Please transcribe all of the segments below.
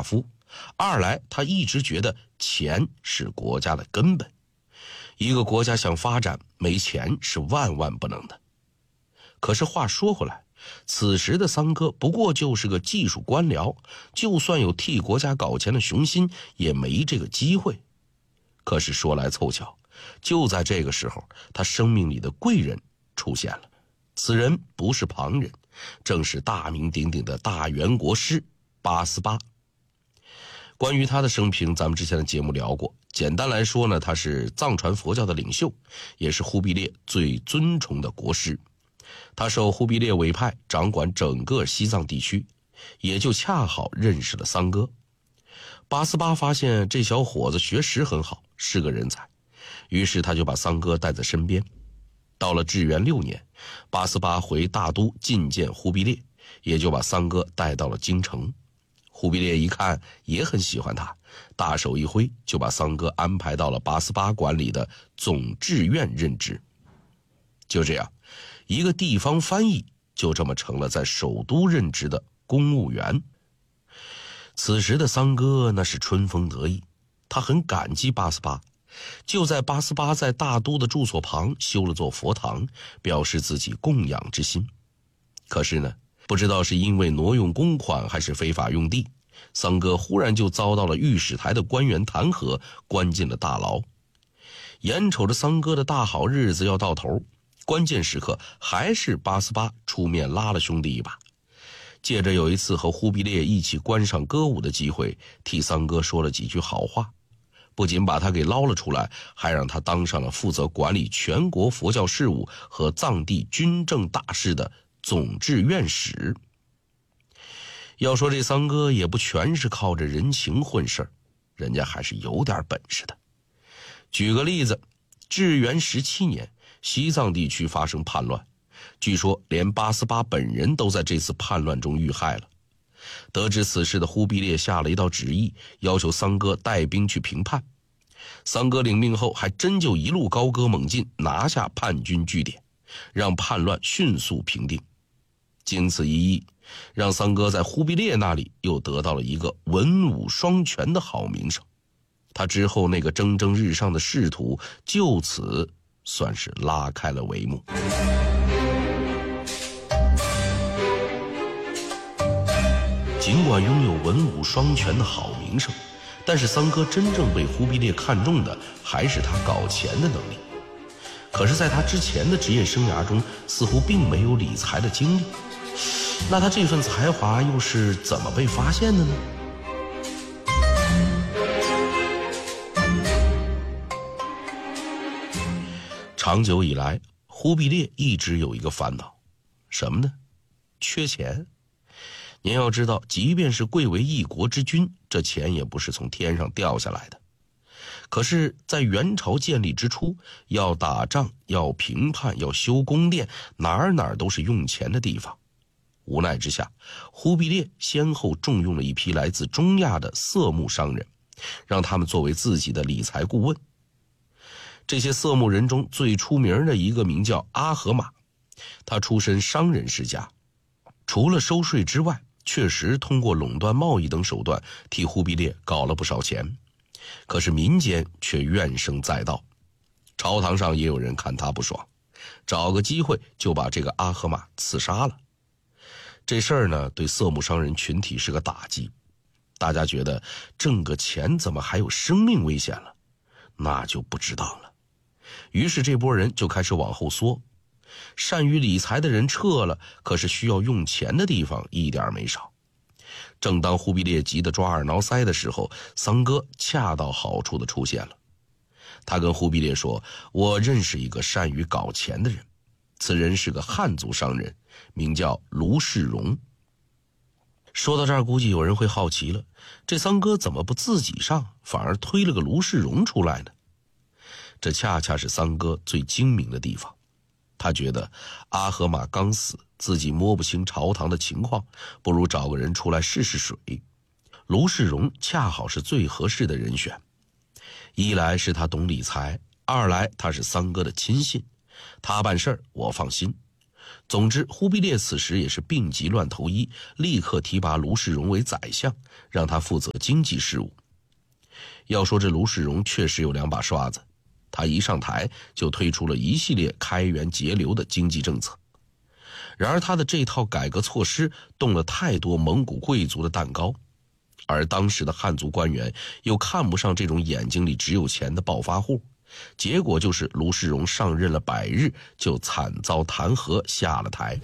大夫，二来他一直觉得钱是国家的根本，一个国家想发展，没钱是万万不能的。可是话说回来，此时的桑哥不过就是个技术官僚，就算有替国家搞钱的雄心，也没这个机会。可是说来凑巧，就在这个时候，他生命里的贵人出现了。此人不是旁人，正是大名鼎鼎的大元国师八思巴。关于他的生平，咱们之前的节目聊过。简单来说呢，他是藏传佛教的领袖，也是忽必烈最尊崇的国师。他受忽必烈委派，掌管整个西藏地区，也就恰好认识了桑哥。八思巴发现这小伙子学识很好，是个人才，于是他就把桑哥带在身边。到了至元6年，八思巴回大都觐见忽必烈，也就把桑哥带到了京城。忽必烈一看也很喜欢他，大手一挥就把桑哥安排到了八思巴管理的总制院任职。就这样，一个地方翻译就这么成了在首都任职的公务员。此时的桑哥那是春风得意，他很感激八思巴，就在八思巴在大都的住所旁修了座佛堂，表示自己供养之心。可是呢，不知道是因为挪用公款还是非法用地，桑哥忽然就遭到了御史台的官员弹劾，关进了大牢。眼瞅着桑哥的大好日子要到头，关键时刻还是八思巴出面拉了兄弟一把，借着有一次和忽必烈一起观赏歌舞的机会，替桑哥说了几句好话，不仅把他给捞了出来，还让他当上了负责管理全国佛教事务和藏地军政大事的总制院使。要说这桑哥也不全是靠着人情混事儿，人家还是有点本事的。举个例子，至元17年，西藏地区发生叛乱，据说连八思巴本人都在这次叛乱中遇害了。得知此事的忽必烈下了一道旨意，要求桑哥带兵去平叛。桑哥领命后还真就一路高歌猛进，拿下叛军据点，让叛乱迅速平定。经此一役，让桑哥在忽必烈那里又得到了一个文武双全的好名声。他之后那个蒸蒸日上的仕途就此算是拉开了帷幕。尽管拥有文武双全的好名声，但是桑哥真正被忽必烈看中的还是他搞钱的能力。可是在他之前的职业生涯中，似乎并没有理财的经历。那他这份才华又是怎么被发现的呢？长久以来，忽必烈一直有一个烦恼，什么呢？缺钱。您要知道，即便是贵为一国之君，这钱也不是从天上掉下来的。可是在元朝建立之初，要打仗，要平叛，要修宫殿，哪儿都是用钱的地方。无奈之下，忽必烈先后重用了一批来自中亚的色目商人，让他们作为自己的理财顾问。这些色目人中最出名的一个名叫阿合马，他出身商人世家，除了收税之外，确实通过垄断贸易等手段替忽必烈搞了不少钱。可是民间却怨声载道，朝堂上也有人看他不爽，找个机会就把这个阿合马刺杀了。这事儿呢，对色目商人群体是个打击，大家觉得挣个钱怎么还有生命危险了，那就不值当了。于是这波人就开始往后缩，善于理财的人撤了，可是需要用钱的地方一点没少。正当忽必烈急得抓耳挠腮的时候，桑哥恰到好处的出现了。他跟忽必烈说，我认识一个善于搞钱的人，此人是个汉族商人，名叫卢世荣。说到这儿，估计有人会好奇了，这桑哥怎么不自己上，反而推了个卢世荣出来呢？这恰恰是桑哥最精明的地方。他觉得阿合马刚死，自己摸不清朝堂的情况，不如找个人出来试试水。卢世荣恰好是最合适的人选，一来是他懂理财，二来他是桑哥的亲信，他办事儿我放心。 总之，忽必烈此时也是病急乱投医，立刻提拔卢世荣为宰相，让他负责经济事务。要说这卢世荣确实有两把刷子，他一上台就推出了一系列开源节流的经济政策。然而他的这套改革措施动了太多蒙古贵族的蛋糕，而当时的汉族官员又看不上这种眼睛里只有钱的暴发户，结果就是卢世荣上任了100日就惨遭弹劾下了台。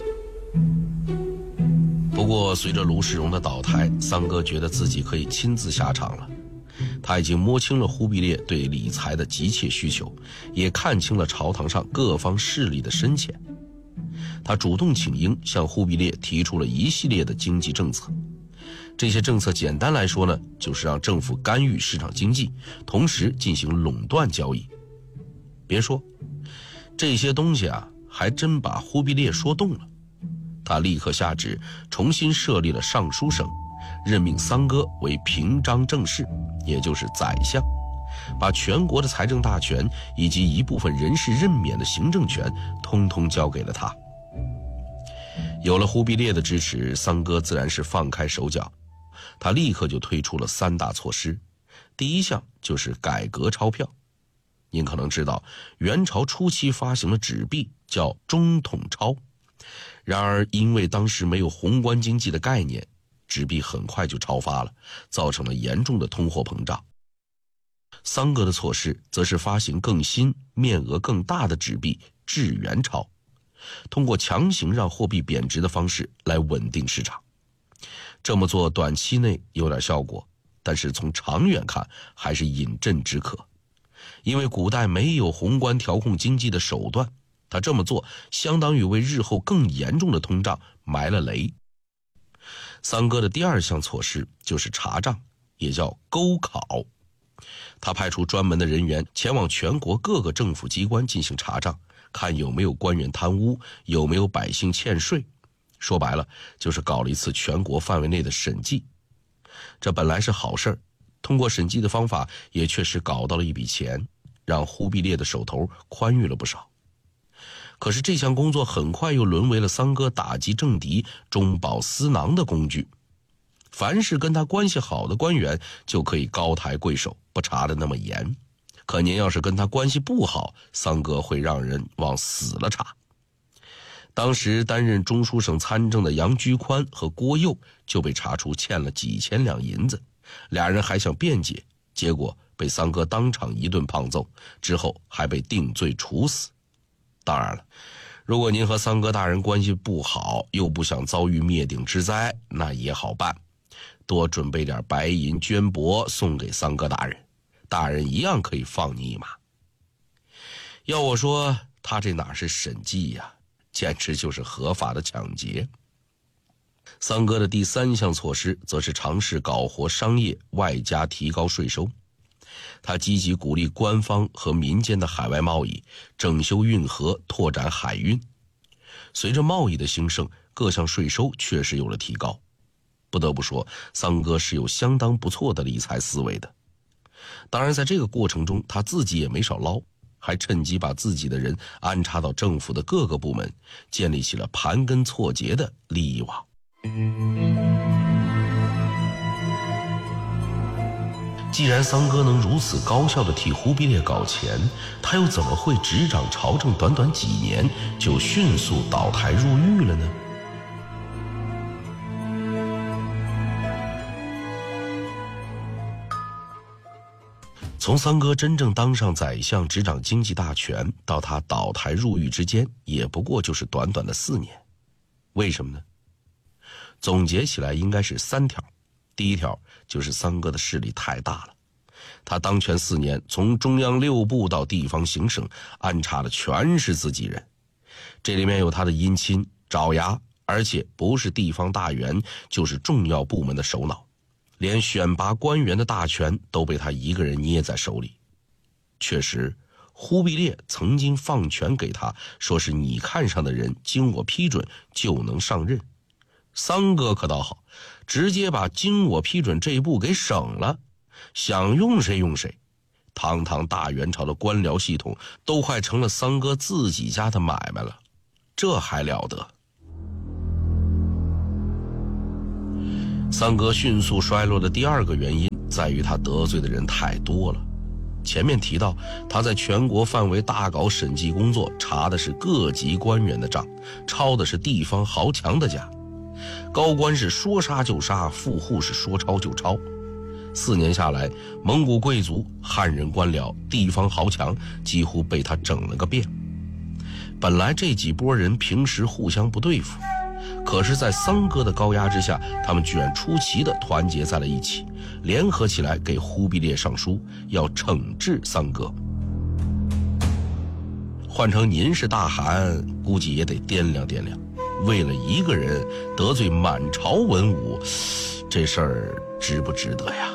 不过随着卢世荣的倒台，桑哥觉得自己可以亲自下场了。他已经摸清了忽必烈对理财的急切需求，也看清了朝堂上各方势力的深浅。他主动请缨，向忽必烈提出了一系列的经济政策。这些政策简单来说呢，就是让政府干预市场经济，同时进行垄断交易。别说这些东西啊，还真把忽必烈说动了。他立刻下旨重新设立了尚书省，任命桑哥为平章政事，也就是宰相，把全国的财政大权以及一部分人事任免的行政权通通交给了他。有了忽必烈的支持，桑哥自然是放开手脚，他立刻就推出了3大措施。第一项就是改革钞票。您可能知道，元朝初期发行的纸币叫中统钞，然而因为当时没有宏观经济的概念，纸币很快就超发了，造成了严重的通货膨胀。桑哥的措施则是发行更新、面额更大的纸币制元钞，通过强行让货币贬值的方式来稳定市场。这么做短期内有点效果，但是从长远看还是饮鸩止渴。因为古代没有宏观调控经济的手段，他这么做相当于为日后更严重的通胀埋了雷。桑哥的第2项措施就是查账，也叫勾考。他派出专门的人员前往全国各个政府机关进行查账，看有没有官员贪污，有没有百姓欠税。说白了，就是搞了一次全国范围内的审计。这本来是好事儿，通过审计的方法也确实搞到了一笔钱，让忽必烈的手头宽裕了不少。可是这项工作很快又沦为了桑哥打击政敌、中饱私囊的工具。凡是跟他关系好的官员就可以高抬贵手，不查得那么严。可您要是跟他关系不好，桑哥会让人往死了查。当时担任中书省参政的杨居宽和郭佑就被查出欠了几千两银子，俩人还想辩解，结果被桑哥当场一顿胖揍，之后还被定罪处死。当然了，如果您和桑哥大人关系不好，又不想遭遇灭顶之灾，那也好办，多准备点白银绢帛送给桑哥大人，大人一样可以放你一马。要我说，他这哪是审计呀，简直就是合法的抢劫。桑哥的第3项措施则是尝试搞活商业，外加提高税收。他积极鼓励官方和民间的海外贸易，整修运河，拓展海运。随着贸易的兴盛，各项税收确实有了提高。不得不说，桑哥是有相当不错的理财思维的。当然在这个过程中，他自己也没少捞，还趁机把自己的人安插到政府的各个部门，建立起了盘根错节的利益网。既然桑哥能如此高效地替忽必烈搞钱，他又怎么会执掌朝政短短几年就迅速倒台入狱了呢？从桑哥真正当上宰相执掌经济大权到他倒台入狱之间，也不过就是短短的4年。为什么呢？总结起来应该是3条。第1条就是桑哥的势力太大了，他当权4年，从中央6部到地方行省，安插的全是自己人，这里面有他的姻亲、爪牙，而且不是地方大员，就是重要部门的首脑，连选拔官员的大权都被他一个人捏在手里。确实，忽必烈曾经放权给他，说是你看上的人，经我批准就能上任。桑哥可倒好，直接把经我批准这一步给省了，想用谁用谁。堂堂大元朝的官僚系统都快成了桑哥自己家的买卖了， 这还了得？三哥迅速衰落的第二个原因在于他得罪的人太多了。前面提到，他在全国范围大搞审计工作，查的是各级官员的账，抄的是地方豪强的家。高官是说杀就杀，富户是说抄就抄。4年下来，蒙古贵族、汉人官僚、地方豪强几乎被他整了个遍。本来这几拨人平时互相不对付，可是在桑哥的高压之下，他们居然出奇地团结在了一起，联合起来给忽必烈上书，要惩治桑哥。换成您是大汗，估计也得掂量掂量，为了一个人得罪满朝文武，这事儿值不值得呀？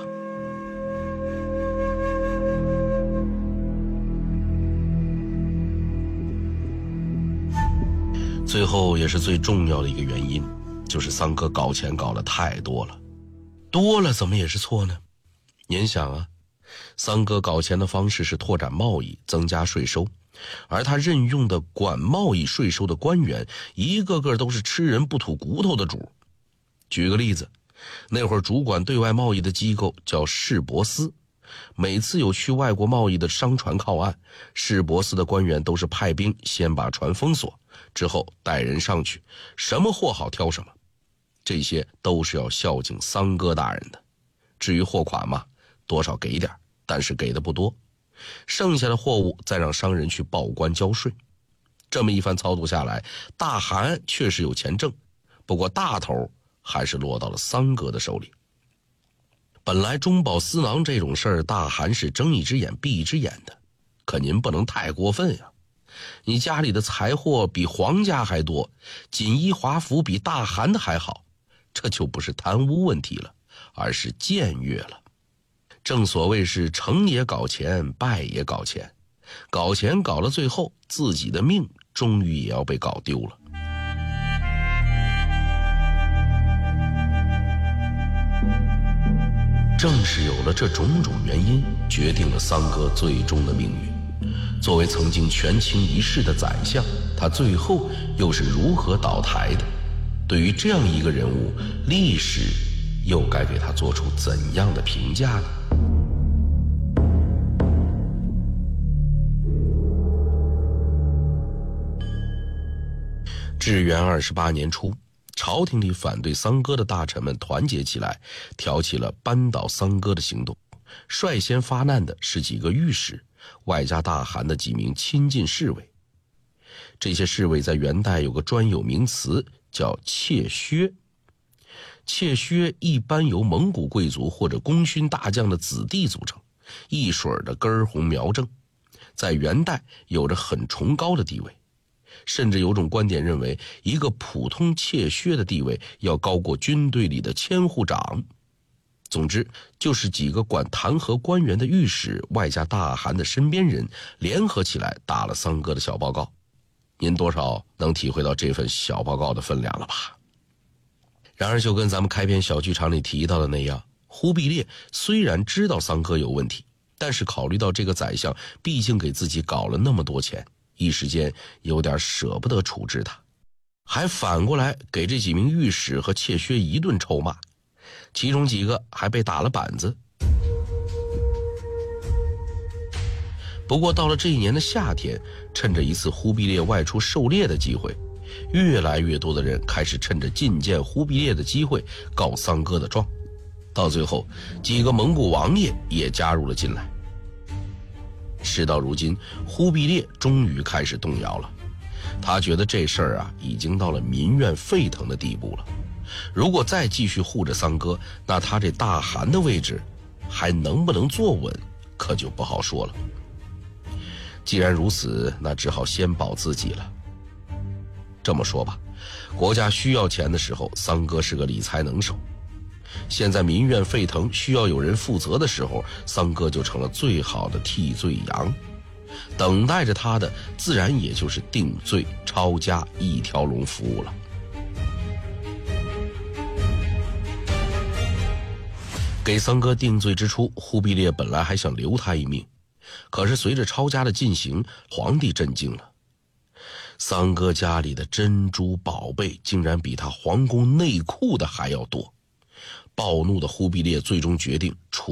最后也是最重要的一个原因，就是桑哥搞钱搞得太多了，多了怎么也是错呢？您想啊，桑哥搞钱的方式是拓展贸易，增加税收，而他任用的管贸易税收的官员，一个个都是吃人不吐骨头的主。举个例子，那会儿主管对外贸易的机构叫市舶司，每次有去外国贸易的商船靠岸，市舶司的官员都是派兵先把船封锁，之后带人上去，什么货好挑什么，这些都是要孝敬桑哥大人的。至于货款嘛，多少给点，但是给的不多，剩下的货物再让商人去报关交税。这么一番操作下来，大汗确实有钱挣，不过大头还是落到了桑哥的手里。本来中饱私囊这种事儿，大汗是睁一只眼闭一只眼的，可您不能太过分呀。你家里的财货比皇家还多，锦衣华服比大汗的还好，这就不是贪污问题了，而是僭越了。正所谓是成也搞钱，败也搞钱，搞钱搞了最后，自己的命终于也要被搞丢了。正是有了这种种原因，决定了桑哥最终的命运。作为曾经权倾一世的宰相，他最后又是如何倒台的？对于这样一个人物，历史又该给他做出怎样的评价呢？至元28年初，朝廷里反对桑哥的大臣们团结起来，挑起了扳倒桑哥的行动。率先发难的是几个御史，外加大汗的几名亲近侍卫。这些侍卫在元代有个专有名词，叫妾薛。妾薛一般由蒙古贵族或者功勋大将的子弟组成，一水儿的根红苗正，在元代有着很崇高的地位。甚至有种观点认为，一个普通妾薛的地位要高过军队里的千户长。总之，就是几个管弹劾官员的御史，外加大汗的身边人，联合起来打了桑哥的小报告。您多少能体会到这份小报告的分量了吧？然而，就跟咱们开篇小剧场里提到的那样，忽必烈虽然知道桑哥有问题，但是考虑到这个宰相毕竟给自己搞了那么多钱，一时间有点舍不得处置他，还反过来给这几名御史和妾薛一顿臭骂，其中几个还被打了板子。不过到了这一年的夏天，趁着一次忽必烈外出狩猎的机会，越来越多的人开始趁着觐见忽必烈的机会告桑哥的状，到最后几个蒙古王爷也加入了进来。事到如今，忽必烈终于开始动摇了，他觉得这事儿啊已经到了民怨沸腾的地步了，如果再继续护着桑哥，那他这大汗的位置还能不能坐稳，可就不好说了。既然如此，那只好先保自己了。这么说吧，国家需要钱的时候，桑哥是个理财能手；现在民怨沸腾，需要有人负责的时候，桑哥就成了最好的替罪羊。等待着他的，自然也就是定罪、抄家一条龙服务了。给桑哥定罪之初，忽必烈本来还想留他一命，可是随着抄家的进行，皇帝震惊了。 桑哥家里的珍珠宝贝竟然比他皇宫内库的还要多。暴怒的忽必烈最终决定